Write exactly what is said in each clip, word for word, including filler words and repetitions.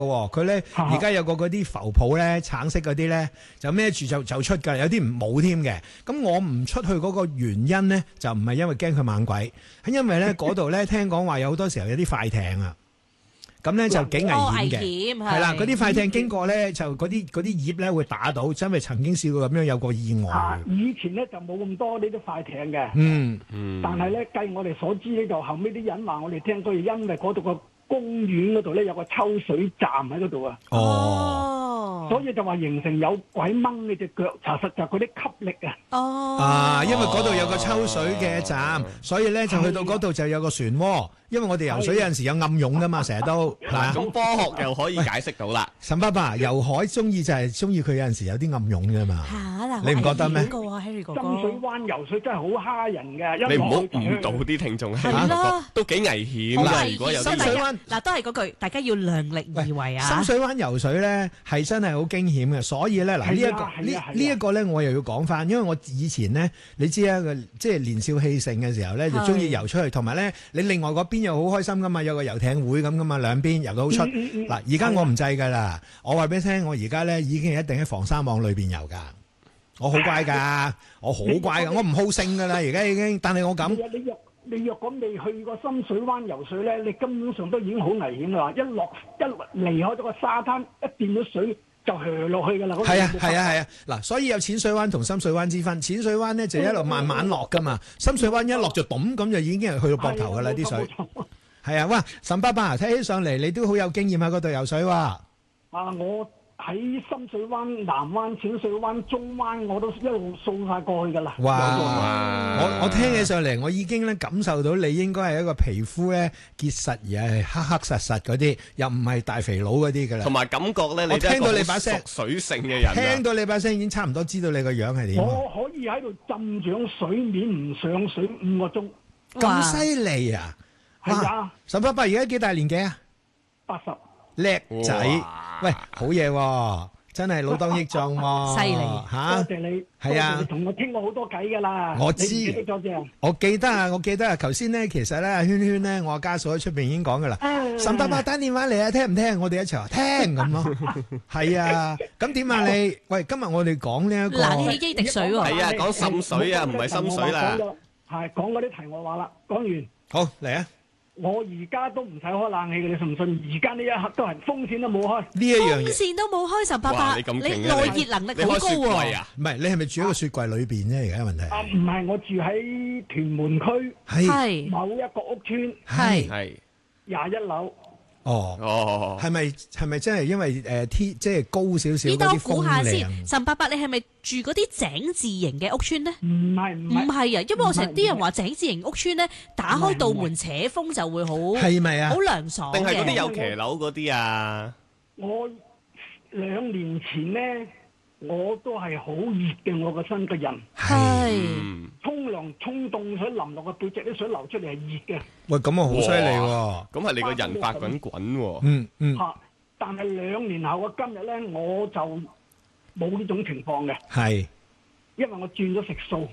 佢咧而家有個嗰啲浮泡咧，橙色嗰啲咧就孭住就就出㗎，有啲唔冇添嘅。咁我唔出去嗰個原因咧，就唔係因為驚佢猛鬼，係因為咧嗰度咧聽講話有好多時候有啲快艇啊，咁咧就幾危險嘅。係啦，嗰啲快艇經過咧，就嗰啲嗰啲葉咧會打到，因為曾經試過咁樣有個意外。 啊，以前咧就冇咁多呢啲快艇嘅。 嗯嗯。但係咧，據我哋所知咧，就後尾啲人話我哋聽，佢因為嗰度個公園嗰度咧有個抽水站喺嗰度啊。 哦， 所以就話形成有鬼掹你隻腳，查實就嗰啲吸力啊。 哦， 啊，因為嗰度有個抽水嘅站，所以咧就去到嗰度就有個漩渦。因為我哋游水有陣時有暗湧噶嘛，成日都嗱，咁科學又可以解釋到啦。 沈爸爸游海中意就係中意佢有陣時有啲暗湧噶嘛。 嚇嗱， 你唔覺得咩？ 個啊，Harry 哥哥。 深水灣游水真係好蝦人嘅， 你唔好誤導啲聽眾係咯， 都幾危險㗎。如果有深水灣嗱，都係嗰句，大家要量力而為啊。 深水灣游水咧係真係好驚險嘅，所以咧嗱呢一個呢呢一個咧我又要講翻，因為我以前咧你知啊，即係年少氣盛嘅時候咧就中意游出去，同埋咧你另外嗰邊又好開心噶嘛。有個遊艇會咁噶嘛，兩邊游到好出。嗱，而家我唔制噶啦，我話俾你聽，我而家咧已經係一定喺防沙網裏邊游噶，我好乖噶，我好乖噶，我唔好勝噶啦，而家已經。但係我咁， 你若你若果未去過深水灣游水咧，你根本上都已經好危險啦。一落一離開咗個沙灘，一掂咗水就hö落去噶啦。 係啊係啊係啊，嗱，所以有淺水灣同深水灣之分。淺水灣咧就一路慢慢落噶嘛，深水灣一落就咚咁就已經係去到膊頭噶啦啲水。係啊，哇！沈爸爸睇起上嚟，你都好有經驗喺嗰度游水喎。啊， 我喺深水灣、南灣、淺水灣、中灣，我都一路掃晒過去噶啦。 哇！我我聽起上嚟，我已經咧感受到你應該係一個皮膚咧結實而係黑黑實實嗰啲，又唔係大肥佬嗰啲噶啦。 同埋感覺咧，你聽到你把聲熟水性嘅人， 聽到你把聲已經差唔多知道你個樣係點。 我可以喺度浸上水面唔上水五個鐘。 咁犀利啊！ 係啊， 沈爸爸而家幾大年紀啊？ 八十， 叻仔，喂，好嘢喎，真係老當益壯喎， 犀利嚇！ 多謝你， 係啊， 同我傾過好多偈㗎啦。 我知， 記得咗啫。 我記得啊，我記得啊，頭先咧，其實咧，阿圈圈咧，我家嫂喺出邊已經講㗎啦。沈爸爸打電話嚟啊，聽唔聽？我哋一齊話聽咁咯。係啊，咁點啊你？喂，今日我哋講呢一個冷氣機滴水喎。 係啊，講滲水啊，唔係深水啦。 係講嗰啲題外話啦，講完。 好嚟啊！ 我而家都唔使開冷氣嘅，你信唔信？而家呢一刻都係風扇都冇開， 呢一樣嘢風扇都冇開，沈爸爸，你內熱能力好高喎。 唔係，你係咪住喺個雪櫃裏邊啫？而家問題啊，唔係，我住喺屯門區， 係某一個屋村， 係係廿一樓。 哦哦，係咪係咪真係因為誒天即係高少少嗰啲風量？呢度估下先， 岑伯伯，你係咪住嗰啲井字形嘅屋村咧？ 唔係唔係，唔係啊，因為我成日啲人話井字形屋村咧，打開道門扯風就會好， 係咪啊？ 好涼爽嘅。 定係嗰啲有騎樓嗰啲啊？ 我兩年前咧，我都係好熱嘅，我個身個人係沖涼沖凍水淋落個背脊，啲水流出嚟係熱嘅。 喂，咁啊好犀利喎！ 咁係你個人發滾滾喎。 嗯嗯。 嚇！但係兩年後嘅今日咧，我就冇呢種情況嘅。 係。 因為我轉咗食素。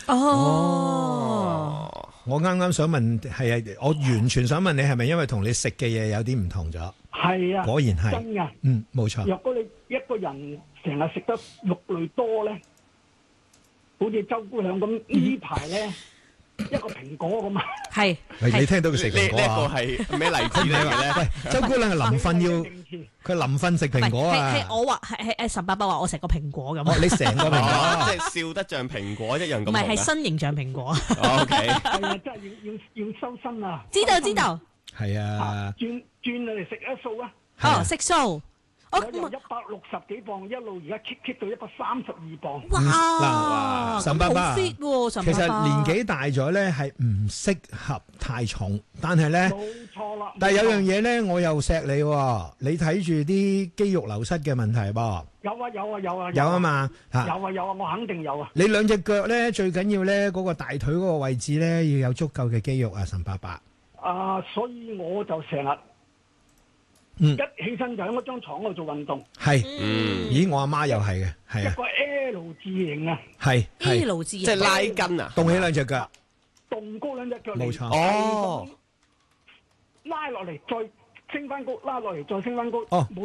哦。 我啱啱想問係啊，我完全想問你係咪因為同你食嘅嘢有啲唔同咗？ 係啊。果然係。 真㗎。 嗯，冇錯。 若果你一個人成日食得肉類多咧，好似周姑娘咁呢排咧。一個蘋果咁啊， 係， 你聽到佢食蘋果啊？ 呢個係咩例子嚟嘅咧？ 喂，周姑娘係臨瞓要，佢臨瞓食蘋果啊？ 係係我話係係誒，岑伯伯話我食個蘋果咁。 哦，你成個蘋果， 即係笑得像蘋果一樣咁。 唔係，係身形像蘋果。 O K， 係啊，真係要要要收身啊！ 知道知道。 係啊。 轉轉嚟食一素啊！ 哦，食素。 我由一百六十幾磅一路而家 keep keep 到一百三十二磅。 哇！ 嗱，岑伯伯， 其實年紀大咗咧係唔適合太重，但係咧， 冇錯啦。 但係有樣嘢咧，我又錫你喎，你睇住啲肌肉流失嘅問題噃。 有啊有啊有啊。 有啊嘛嚇。 有啊有啊，我肯定有啊。 你兩隻腳咧最緊要咧嗰個大腿嗰個位置咧要有足夠嘅肌肉啊，岑伯伯。 啊，所以我就成日。 嗯、 一起身就喺嗰張床嗰度做運動。 係，嗯、咦，我阿媽又係嘅，係啊。 一個 L 字形啊。 係 L 字形， 即係拉筋啊， 動起兩隻腳， 動高兩隻腳嚟。 冇錯。 哦， 拉落嚟，再升翻高，拉落嚟再升翻高， 哦冇